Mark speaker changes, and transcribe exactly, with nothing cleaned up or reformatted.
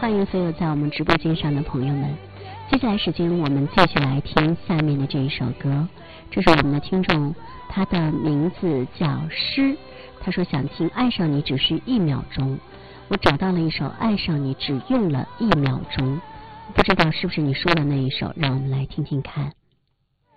Speaker 1: 欢迎所有在我们直播间上的朋友们。接下来时间我们继续来听下面的这一首歌，这是我们的听众，他的名字叫诗，他说想听爱上你只是一秒钟，我找到了一首爱上你只用了一秒钟，不知道是不是你说的那一首，让我们来听听看。